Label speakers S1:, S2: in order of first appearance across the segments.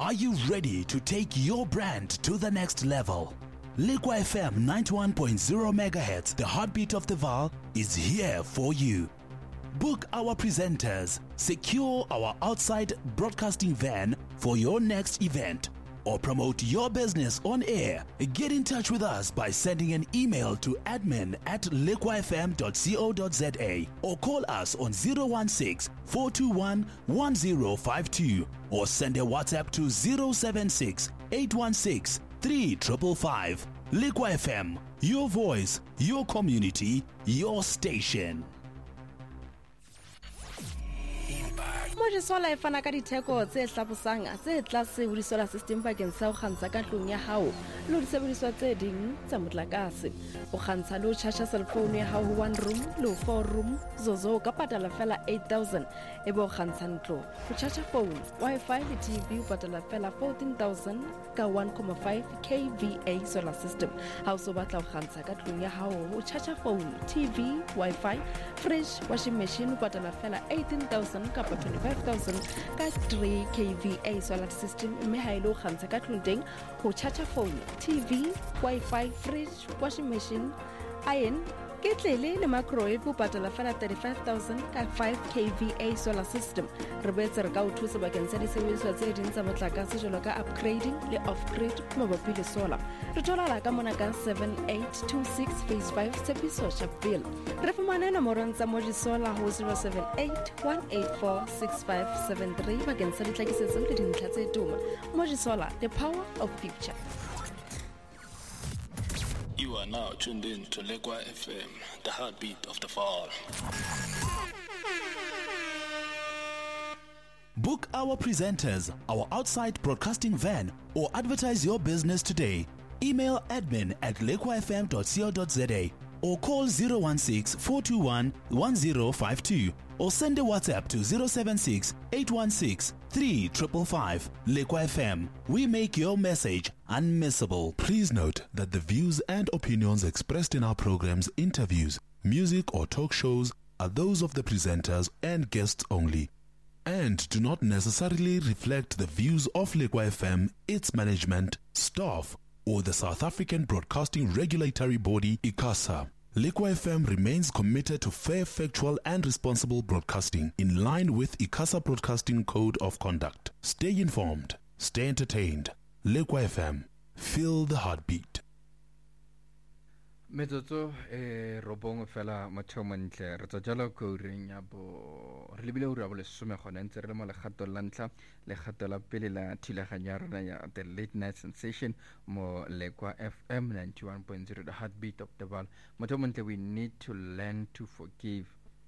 S1: Are you ready to take your brand to the next level? Liqua FM 91.0 MHz, the heartbeat of the Vaal, is here for you. Book our presenters, secure our outside broadcasting van for your next event, or promote your business on air. Get in touch with us by sending an email to admin@liquafm.co.za or call us on 016-421-1052 or send a WhatsApp to 076-816-3555. Liqua FM, your voice, your community, your station.
S2: Moje sola e fana ka ditheko tse hlabosang tse tlase ho di-solar system bakeng sa ho kgantsha ka tlung ya hao le ho disebediswa tse ding tsa motlakase. O kgantsha le ho charge cellphone ya hao ho 1 room le ho 4 room zozo ka patala fela 8,000 ebe o kgantsha ntlo. Ho charge phone, Wi-Fi le TV o patala fela 14,000 ka 1.5 kVA solar system. Ha o so batla ho kgantsha ka tlung ya hao ho charge phone, TV, Wi-Fi, fridge, washing machine o patala fela 18,000 ka 25,000 ka 3 kVA solar system. Mme ha ile o kgantsha ka tlung teng ho charge phone, TV, Wi-Fi, fridge, washing machine, iron, ketlele le microwave o patala fela 35,000 ka 5 kVA solar system. Re boetse re ka o thusa bakeng sa disebediswa tse ding tsa motlakase jwalo ka upgrading le off-grid mabapi le solar. Re tholala ka mona ka 7826 phase 5 Tshepiso Sharpeville. Re fumane nomorong tsa Moji Solar ho 078-184-6573 bakeng sa ditlhakisetso le dintlha tse tuma. Moji Solar, the power of future.
S3: You are now tuned in to Liqua FM, the heartbeat of the Vaal.
S1: Book our presenters, our outside broadcasting van, or advertise your business today. Email admin@liquafm.co.za or call 016-421-1052 or send a WhatsApp to 076-816-3555. Liqua FM, we make your message unmissable. Please note that the views and opinions expressed in our programs, interviews, music or talk shows are those of the presenters and guests only, and do not necessarily reflect the views of Liqua FM, its management, staff, or the South African Broadcasting Regulatory Body, ICASA. Liqua FM remains committed to fair, factual, and responsible broadcasting in line with ICASA Broadcasting Code of Conduct. Stay informed, stay entertained. Liqua FM, feel the heartbeat.
S4: Metsotso robong fela mathomontle re tsajala go renya bo re lebile ura bo le some gona ntse re le mo legato la ntla legato la pele la thilaganya rena ya the late night sensation mo Liqua FM 91.0, the heartbeat of the Vaal. Mathomontle, we need to learn to forgive.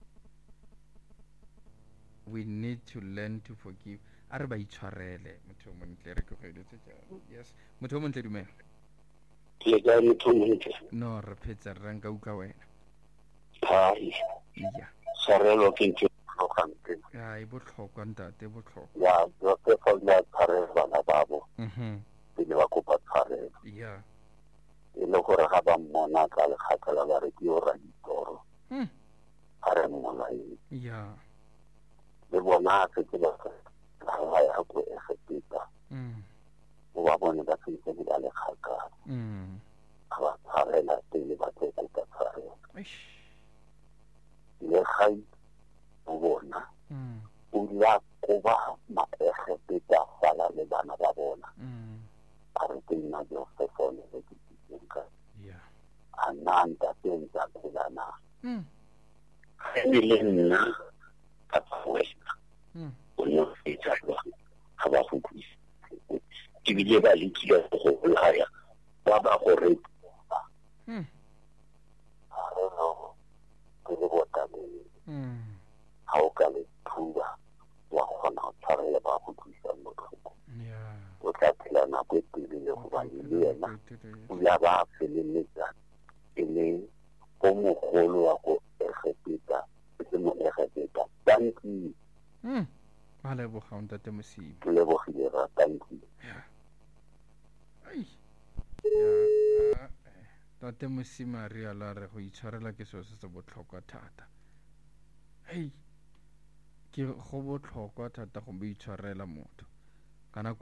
S4: We need to learn to forgive. Are ba itshwarele mathomontle re go edetse jalo. Yes, mathomontle dumela. No, repeat ranka uka wena.
S5: Pai.
S4: Yeah.
S5: Sarelo ke ntse go kante.
S4: Ya e botlhokwa ntate botlhokwa.
S5: Ya go ke fona thare bana babo. Ile ba kopa thare.
S4: Yeah.
S5: Ile gore ga ba mmona ka le khatala ba re ke o ra ditoro. Are mmona e.
S4: Yeah.
S5: Le bona ke ba ga ya go e fetita. Wa bona ba tsitse di le khaka. Aba thare la tele ba tsetse ka thare. Le khai bona. Ula ko ba ma fetita fala le bana ba bona. Are tina de ofefone le kitsinka.
S4: Yeah.
S5: Ananda tenza pelana. Ile nna ka tswela. Ono fetsa ba ga go kuisa. Ke bile ba lekile go bolaya ba ba go re ke le bota le ha o ka le thuba wa khona go tshwarela ba go thusa motlhoko o tla phela nako e telele go ba le yena o ya ba feleletsa ele go mogolo wa go egepeta se mo egepeta tanki
S4: Vale bo gaunta te mosi
S5: le bo gile tanki
S4: ya tate mosima re ala re go itshwarela ke seo se botlhokwa thata. Hey, ke go botlhokwa thata go itshwarela motho kana